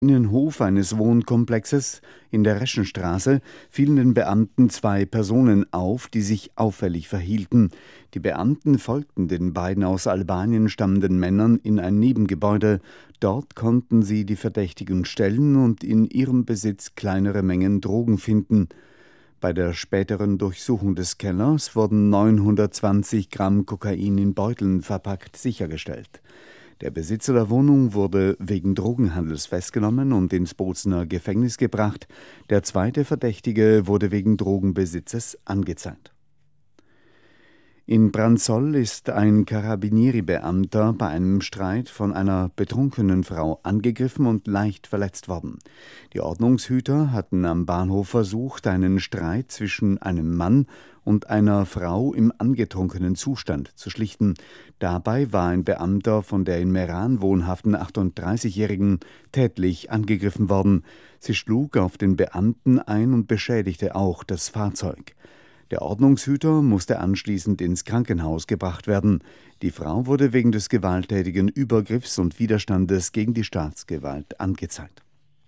Innenhof eines Wohnkomplexes in der Reschenstraße fielen den Beamten 2 Personen auf, die sich auffällig verhielten. Die Beamten folgten den beiden aus Albanien stammenden Männern in ein Nebengebäude. Dort konnten sie die Verdächtigen stellen und in ihrem Besitz kleinere Mengen Drogen finden. Bei der späteren Durchsuchung des Kellers wurden 920 Gramm Kokain in Beuteln verpackt sichergestellt. Der Besitzer der Wohnung wurde wegen Drogenhandels festgenommen und ins Bozener Gefängnis gebracht. Der zweite Verdächtige wurde wegen Drogenbesitzes angezeigt. In Branzoll ist ein Carabinieri-Beamter bei einem Streit von einer betrunkenen Frau angegriffen und leicht verletzt worden. Die Ordnungshüter hatten am Bahnhof versucht, einen Streit zwischen einem Mann und einer Frau im angetrunkenen Zustand zu schlichten. Dabei war ein Beamter von der in Meran wohnhaften 38-Jährigen tätlich angegriffen worden. Sie schlug auf den Beamten ein und beschädigte auch das Fahrzeug. Der Ordnungshüter musste anschließend ins Krankenhaus gebracht werden. Die Frau wurde wegen des gewalttätigen Übergriffs und Widerstandes gegen die Staatsgewalt angezeigt.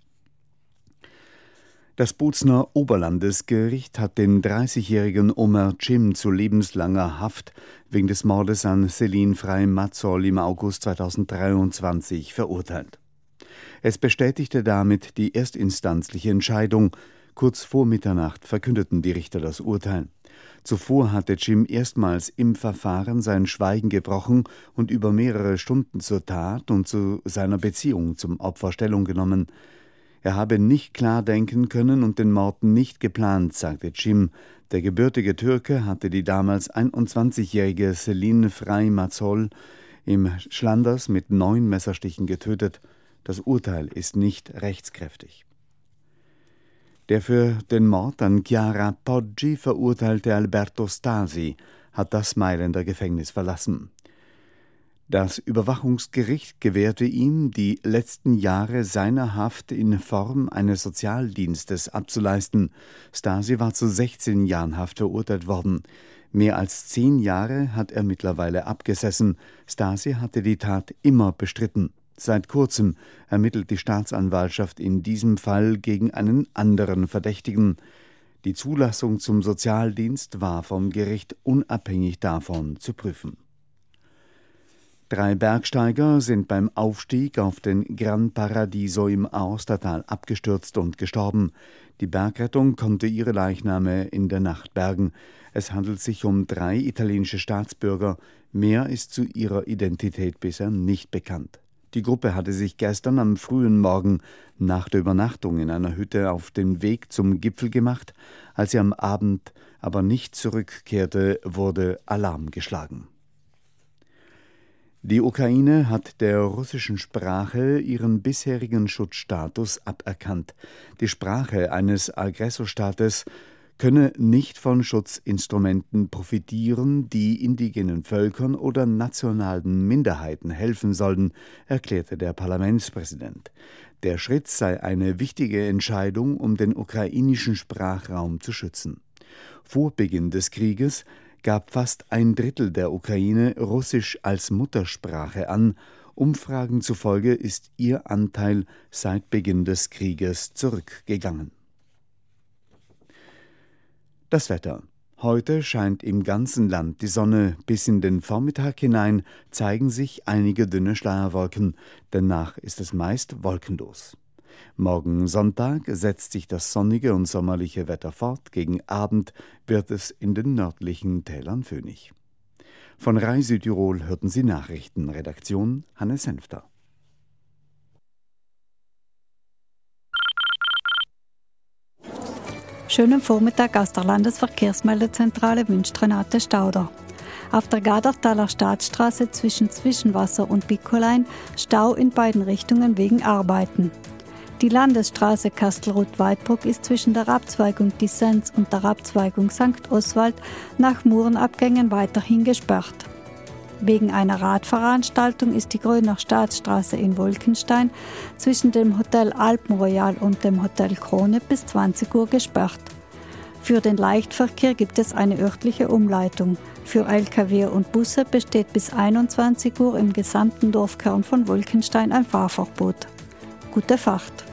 Das Bozener Oberlandesgericht hat den 30-jährigen Omer Cim zu lebenslanger Haft wegen des Mordes an Celine Frey-Matzol im August 2023 verurteilt. Es bestätigte damit die erstinstanzliche Entscheidung. Kurz vor Mitternacht verkündeten die Richter das Urteil. Zuvor hatte Cim erstmals im Verfahren sein Schweigen gebrochen und über mehrere Stunden zur Tat und zu seiner Beziehung zum Opfer Stellung genommen. Er habe nicht klar denken können und den Mord nicht geplant, sagte Cim. Der gebürtige Türke hatte die damals 21-jährige Celine Frey-Matzol im Schlanders mit 9 Messerstichen getötet. Das Urteil ist nicht rechtskräftig. Der für den Mord an Chiara Poggi verurteilte Alberto Stasi hat das Mailänder Gefängnis verlassen. Das Überwachungsgericht gewährte ihm, die letzten Jahre seiner Haft in Form eines Sozialdienstes abzuleisten. Stasi war zu 16 Jahren Haft verurteilt worden. Mehr als 10 Jahre hat er mittlerweile abgesessen. Stasi hatte die Tat immer bestritten. Seit kurzem ermittelt die Staatsanwaltschaft in diesem Fall gegen einen anderen Verdächtigen. Die Zulassung zum Sozialdienst war vom Gericht unabhängig davon zu prüfen. 3 Bergsteiger sind beim Aufstieg auf den Gran Paradiso im Aostatal abgestürzt und gestorben. Die Bergrettung konnte ihre Leichname in der Nacht bergen. Es handelt sich um 3 italienische Staatsbürger. Mehr ist zu ihrer Identität bisher nicht bekannt. Die Gruppe hatte sich gestern am frühen Morgen nach der Übernachtung in einer Hütte auf den Weg zum Gipfel gemacht. Als sie am Abend aber nicht zurückkehrte, wurde Alarm geschlagen. Die Ukraine hat der russischen Sprache ihren bisherigen Schutzstatus aberkannt. Die Sprache eines Aggressorstaates könne nicht von Schutzinstrumenten profitieren, die indigenen Völkern oder nationalen Minderheiten helfen sollen, erklärte der Parlamentspräsident. Der Schritt sei eine wichtige Entscheidung, um den ukrainischen Sprachraum zu schützen. Vor Beginn des Krieges gab fast 1/3 der Ukraine Russisch als Muttersprache an. Umfragen zufolge ist ihr Anteil seit Beginn des Krieges zurückgegangen. Das Wetter. Heute scheint im ganzen Land die Sonne. Bis in den Vormittag hinein zeigen sich einige dünne Schleierwolken. Danach ist es meist wolkenlos. Morgen Sonntag setzt sich das sonnige und sommerliche Wetter fort. Gegen Abend wird es in den nördlichen Tälern föhnig. Von Rai Südtirol hörten Sie Nachrichten. Redaktion Hannes Senfter. Schönen Vormittag aus der Landesverkehrsmeldezentrale wünscht Renate Stauder. Auf der Gadertaler Staatsstraße zwischen Zwischenwasser und Bickolein Stau in beiden Richtungen wegen Arbeiten. Die Landesstraße Kastelruth-Weidbruck ist zwischen der Abzweigung Dissens und der Abzweigung St. Oswald nach Murenabgängen weiterhin gesperrt. Wegen einer Radveranstaltung ist die Gröner Staatsstraße in Wolkenstein zwischen dem Hotel Alpenroyal und dem Hotel Krone bis 20 Uhr gesperrt. Für den Leichtverkehr gibt es eine örtliche Umleitung. Für Lkw und Busse besteht bis 21 Uhr im gesamten Dorfkern von Wolkenstein ein Fahrverbot. gute Fahrt.